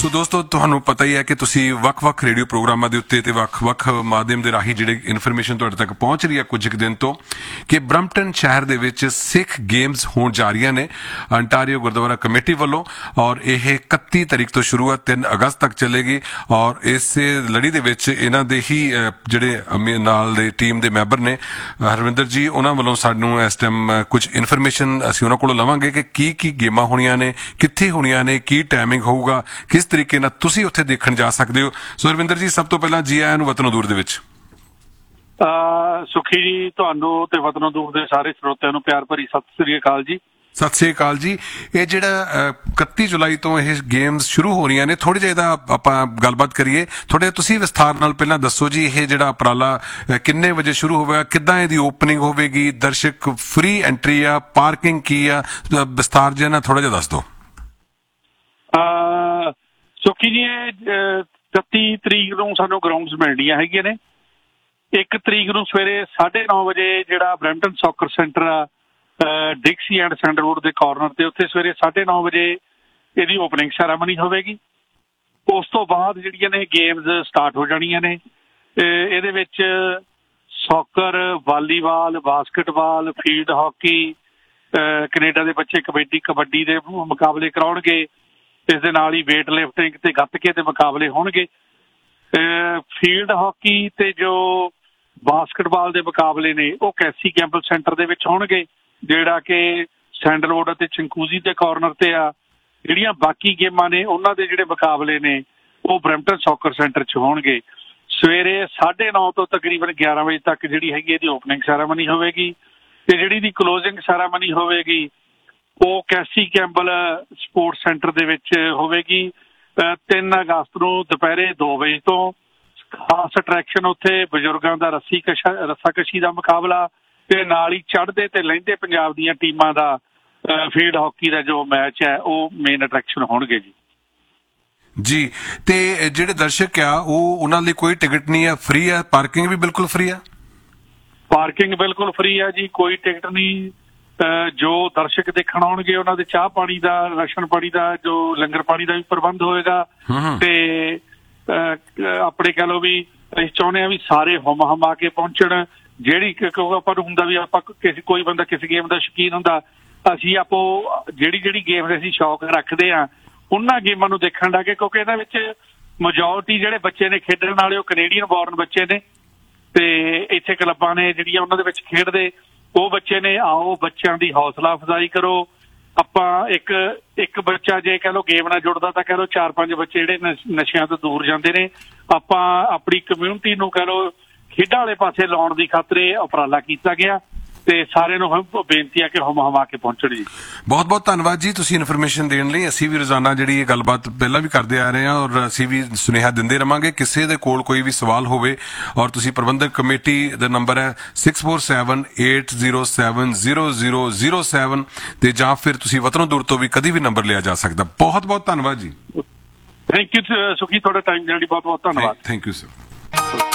ਸੋ ਦੋਸਤੋ ਤੁਹਾਨੂੰ ਪਤਾ ਹੀ ਹੈ ਕਿ ਤੁਸੀਂ ਵੱਖ-ਵੱਖ ਰੇਡੀਓ ਪ੍ਰੋਗਰਾਮਾਂ ਦੇ ਉੱਤੇ ਤੇ ਵੱਖ-ਵੱਖ ਮਾਧਿਅਮ ਦੇ ਰਾਹੀਂ ਜਿਹੜੇ ਇਨਫੋਰਮੇਸ਼ਨ ਤੁਹਾਡੇ ਤੱਕ ਪਹੁੰਚ ਰਹੀ ਹੈ ਕੁਝ ਕੁ ਦਿਨ ਤੋਂ ਕਿ ਬਰੰਪਟਨ ਸ਼ਹਿਰ ਦੇ ਵਿੱਚ ਸਿੱਖ ਗੇਮਸ ਹੋਣ ਜਾ ਰਹੀਆਂ ਨੇ ਅੰਟਾਰੀਓ ਗੁਰਦੁਆਰਾ ਕਮੇਟੀ ਵੱਲੋਂ ਔਰ ਇਹ 31 ਤਰੀਕ ਤੋਂ ਸ਼ੁਰੂ ਹੈ 3 ਅਗਸਤ ਤੱਕ ਚੱਲੇਗੀ ਔਰ ਇਸੇ ਲੜੀ ਦੇ ਵਿੱਚ ਇਹਨਾਂ ਦੇ ਹੀ ਜਿਹੜੇ ਨਾਲ ਦੇ ਟੀਮ ਦੇ ਮੈਂਬਰ ਨੇ ਹਰਵਿੰਦਰ ਜੀ ਉਹਨਾਂ ਵੱਲੋਂ ਸਾਨੂੰ ਇਸ ਟਾਈਮ ਕੁਝ ਇਨਫੋਰਮੇਸ਼ਨ ਅਸੀਂ ਉਹਨਾਂ ਕੋਲੋਂ ਲਵਾਂਗੇ ਕਿ ਕੀ ਗੇਮਾਂ ਹੋਣੀਆਂ ਨੇ ਕਿੱਥੇ ਹੋਣੀਆਂ ਨੇ ਕੀ ਟਾਈਮਿੰਗ ਹੋਊਗਾ ਕਿਸ ਤਰੀਕੇ ਨਾਲ ਤੁਸੀਂ ਉੱਥੇ ਦੇਖਣ ਜਾ ਸਕਦੇ ਹੋ। ਸੋ ਰਵਿੰਦਰ ਜੀ ਸਭ ਤੋਂ ਪਹਿਲਾਂ ਜੀ ਆਇਆਂ ਨੂੰ ਵਤਨੋਂ ਦੂਰ ਦੇ ਵਿੱਚ। ਸੁਖੀ ਜੀ ਤੁਹਾਨੂੰ ਤੇ ਵਤਨੋਂ ਦੂਰ ਦੇ ਸਾਰੇ ਸਰੋਤਿਆਂ ਨੂੰ ਪਿਆਰ ਭਰੀ ਸਤਿ ਸ੍ਰੀ ਅਕਾਲ ਜੀ। ਸਤਿ ਸ੍ਰੀ ਅਕਾਲ ਜੀ। ਇਹ ਜਿਹੜਾ 31 ਜੁਲਾਈ ਤੋਂ ਇਹ ਗੇਮਸ ਸ਼ੁਰੂ ਹੋ ਰਹੀਆਂ ਨੇ ਥੋੜ੍ਹਾ ਜਿਹਾ ਇਹਦਾ ਆਪਾਂ ਗੱਲਬਾਤ ਕਰੀਏ ਥੋੜ੍ਹਾ ਤੁਸੀਂ ਵਿਸਥਾਰ ਨਾਲ ਪਹਿਲਾਂ ਦੱਸੋ ਜੀ ਇਹ ਜਿਹੜਾ ਉਪਰਾਲਾ ਕਿੰਨੇ ਵਜੇ ਸ਼ੁਰੂ ਹੋਵੇਗਾ ਕਿੱਦਾਂ ਇਹਦੀ ਓਪਨਿੰਗ ਹੋਵੇਗੀ ਦਰਸ਼ਕ ਫ੍ਰੀ ਐਂਟਰੀ ਆ ਪਾਰਕਿੰਗ ਕੀ ਆ ਵਿਸਥਾਰ ਜਿਹਾ ਨਾ ਥੋੜ੍ਹਾ ਜਿਹਾ ਦੱਸ ਦਿਓ। ਸੁਖੀ ਜੀ 31 ਤਰੀਕ ਨੂੰ ਸਾਨੂੰ ਗਰਾਊਂਡਸ ਮਿਲਣੀਆਂ ਹੈਗੀਆਂ ਨੇ। 1 ਤਰੀਕ ਨੂੰ ਸਵੇਰੇ 9:30 ਵਜੇ ਜਿਹੜਾ ਬਰੈਂਪਟਨ ਸੌਕਰ ਸੈਂਟਰ ਆ ਡਿਕਸੀ ਐਂਡ ਸੈਂਡਰਵੁੱਡ ਦੇ ਕਾਰਨਰ ਤੇ ਉੱਥੇ ਸਵੇਰੇ 9:30 ਵਜੇ ਇਹਦੀ ਓਪਨਿੰਗ ਸੈਰਾਮਨੀ ਹੋਵੇਗੀ। ਉਸ ਤੋਂ ਬਾਅਦ ਜਿਹੜੀਆਂ ਨੇ ਗੇਮਸ ਸਟਾਰਟ ਹੋ ਜਾਣੀਆਂ ਨੇ। ਇਹਦੇ ਵਿੱਚ soccer volleyball basketball field hockey Canada ਦੇ ਬੱਚੇ ਕਬੱਡੀ ਦੇ ਮੁਕਾਬਲੇ ਕਰਾਉਣਗੇ। ਇਸ ਦੇ ਨਾਲ ਹੀ ਵੇਟ ਲਿਫਟਿੰਗ ਤੇ ਗੱਤਕੇ ਦੇ ਮੁਕਾਬਲੇ ਹੋਣਗੇ। ਫੀਲਡ ਹਾਕੀ ਤੇ ਜੋ ਬਾਸਕਟਬਾਲ ਦੇ ਮੁਕਾਬਲੇ ਨੇ ਉਹ ਕੈਸੀ ਕੈਂਪਲ ਸੈਂਟਰ ਦੇ ਵਿੱਚ ਹੋਣਗੇ ਜਿਹੜਾ ਕਿ ਸੈਂਡਲਵੁੱਡ ਅਤੇ ਚੰਕੂਜ਼ੀ ਦੇ ਕਾਰਨਰ ਤੇ ਆ। ਜਿਹੜੀਆਂ ਬਾਕੀ ਗੇਮਾਂ ਨੇ ਉਹਨਾਂ ਦੇ ਜਿਹੜੇ ਮੁਕਾਬਲੇ ਨੇ ਉਹ ਬਰੈਂਪਟਨ ਸੌਕਰ ਸੈਂਟਰ 'ਚ ਹੋਣਗੇ। ਸਵੇਰੇ 9:30 ਤੋਂ ਤਕਰੀਬਨ 11 ਵਜੇ ਤੱਕ ਜਿਹੜੀ ਹੈਗੀ ਇਹਦੀ ਓਪਨਿੰਗ ਸੈਰਾਮਨੀ ਹੋਵੇਗੀ ਤੇ ਜਿਹੜੀ ਦੀ ਕਲੋਜ਼ਿੰਗ ਸੈਰਾਮਨੀ ਹੋਵੇਗੀ ਉਹ ਕੈਸੀ ਕੈਂਪਲ ਸਪੋਰਟਸ ਸੈਂਟਰ ਦੇ ਵਿੱਚ ਹੋਵੇਗੀ 3 ਅਗਸਤ ਨੂੰ ਦੁਪਹਿਰੇ 2 ਵਜੇ ਤੋਂ। ਖਾਸ ਅਟਰੈਕਸ਼ਨ ਉੱਥੇ ਬਜ਼ੁਰਗਾਂ ਦਾ ਰੱਸਾਕਸ਼ੀ ਦਾ ਮੁਕਾਬਲਾ ਤੇ ਨਾਲ ਹੀ ਚੜ੍ਹਦੇ ਤੇ ਲਹਿੰਦੇ ਪੰਜਾਬ ਦੀਆਂ ਟੀਮਾਂ ਦਾ ਫੀਲਡ ਹਾਕੀ ਦਾ ਜੋ ਮੈਚ ਹੈ ਉਹ ਮੇਨ ਅਟਰੈਕਸ਼ਨ ਹੋਣਗੇ ਜੀ। ਜੀ ਤੇ ਜਿਹੜੇ ਦਰਸ਼ਕ ਆ ਉਹ ਉਹਨਾਂ ਲਈ ਕੋਈ ਟਿਕਟ ਨਹੀਂ ਹੈ ਫ੍ਰੀ ਹੈ ਪਾਰਕਿੰਗ ਵੀ ਬਿਲਕੁਲ ਫ੍ਰੀ ਹੈ। ਪਾਰਕਿੰਗ ਬਿਲਕੁਲ ਫ੍ਰੀ ਹੈ ਜੀ ਕੋਈ ਟਿਕਟ ਨਹੀਂ। ਜੋ ਦਰਸ਼ਕ ਦੇਖਣ ਆਉਣਗੇ ਉਹਨਾਂ ਦੇ ਚਾਹ ਪਾਣੀ ਦਾ ਰਾਸ਼ਨ ਪਾਣੀ ਦਾ ਜੋ ਲੰਗਰ ਪਾਣੀ ਦਾ ਵੀ ਪ੍ਰਬੰਧ ਹੋਏਗਾ ਤੇ ਆਪਣੇ ਕਹਿ ਲਓ ਵੀ ਅਸੀਂ ਚਾਹੁੰਦੇ ਹਾਂ ਵੀ ਸਾਰੇ ਹੁਮ ਹਮਾ ਕੇ ਪਹੁੰਚਣ। ਜਿਹੜੀ ਕਿਉਂਕਿ ਆਪਾਂ ਨੂੰ ਹੁੰਦਾ ਵੀ ਆਪਾਂ ਕੋਈ ਬੰਦਾ ਕਿਸੇ ਗੇਮ ਦਾ ਸ਼ੌਕੀਨ ਹੁੰਦਾ ਅਸੀਂ ਆਪੋ ਜਿਹੜੀ ਗੇਮ ਦੇ ਅਸੀਂ ਸ਼ੌਕ ਰੱਖਦੇ ਹਾਂ ਉਹਨਾਂ ਗੇਮਾਂ ਨੂੰ ਦੇਖਣ ਲੱਗੇ ਕਿਉਂਕਿ ਇਹਨਾਂ ਵਿੱਚ ਮੈਜੋਰਟੀ ਜਿਹੜੇ ਬੱਚੇ ਨੇ ਖੇਡਣ ਵਾਲੇ ਉਹ ਕੈਨੇਡੀਅਨ ਬੋਰਨ ਬੱਚੇ ਨੇ ਤੇ ਇੱਥੇ ਕਲੱਬਾਂ ਨੇ ਜਿਹੜੀਆਂ ਉਹਨਾਂ ਦੇ ਵਿੱਚ ਖੇਡਦੇ ਉਹ ਬੱਚੇ ਨੇ। ਆਓ ਬੱਚਿਆਂ ਦੀ ਹੌਸਲਾ ਅਫਜ਼ਾਈ ਕਰੋ। ਆਪਾਂ ਇੱਕ ਬੱਚਾ ਜੇ ਕਹਿ ਲਓ ਗੇਮ ਨਾਲ ਜੁੜਦਾ ਤਾਂ ਕਹਿ ਲਓ 4-5 ਬੱਚੇ ਜਿਹੜੇ ਨਸ਼ਿਆਂ ਤੋਂ ਦੂਰ ਜਾਂਦੇ ਨੇ। ਆਪਾਂ ਆਪਣੀ ਕਮਿਊਨਿਟੀ ਨੂੰ ਕਹਿ ਲਓ ਖੇਡਾਂ ਵਾਲੇ ਪਾਸੇ ਲਾਉਣ ਦੀ ਖਾਤਰ ਇਹ ਉਪਰਾਲਾ ਕੀਤਾ ਗਿਆ ਤੇ ਸਾਰਿਆਂ ਨੂੰ ਬੇਨਤੀ ਆ ਕਿ ਹੁਮ ਹਮਾ ਕੇ ਪਹੁੰਚਣ ਜੀ। ਬਹੁਤ ਬਹੁਤ ਧੰਨਵਾਦ ਜੀ ਤੁਸੀਂ ਇਨਫੋਰਮੇਸ਼ਨ ਦੇਣ ਲਈ। ਅਸੀਂ ਵੀ ਰੋਜ਼ਾਨਾ ਜਿਹੜੀ ਇਹ ਗੱਲਬਾਤ ਪਹਿਲਾਂ ਵੀ ਕਰਦੇ ਆ ਰਹੇ ਹਾਂ ਔਰ ਅਸੀਂ ਵੀ ਸੁਨੇਹਾ ਦਿੰਦੇ ਰਵਾਂਗੇ। ਕਿਸੇ ਦੇ ਕੋਲ ਕੋਈ ਵੀ ਸਵਾਲ ਹੋਵੇ ਔਰ ਤੁਸੀਂ ਪ੍ਰਬੰਧਕ ਕਮੇਟੀ ਦਾ ਨੰਬਰ ਹੈ 6478070007 ਤੇ ਜਾਂ ਫਿਰ ਤੁਸੀਂ ਵਤਨੋਂ ਦੂਰ ਤੋਂ ਵੀ ਕਦੀ ਵੀ ਨੰਬਰ ਲਿਆ ਜਾ ਸਕਦਾ। ਬਹੁਤ ਬਹੁਤ ਧੰਨਵਾਦ ਜੀ। ਥੈਂਕ ਯੂ ਸੁਖੀ ਤੁਹਾਡਾ ਟਾਈਮ ਦੇਣ ਲਈ ਬਹੁਤ ਬਹੁਤ ਧੰਨਵਾਦ। Thank you sir.